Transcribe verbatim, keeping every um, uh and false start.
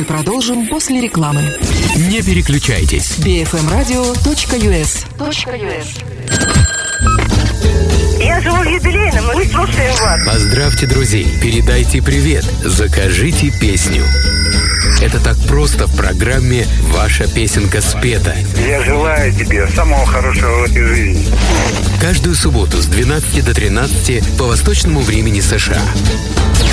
продолжим после рекламы. Не переключайтесь. би эф эм радио точка ю эс. Я живу в юбилейном, мы слушаем вас. Поздравьте друзей, передайте привет, закажите песню. Это так просто в программе «Ваша песенка спета». Я желаю тебе самого хорошего в этой жизни. Каждую субботу с двенадцати до тринадцати по восточному времени США.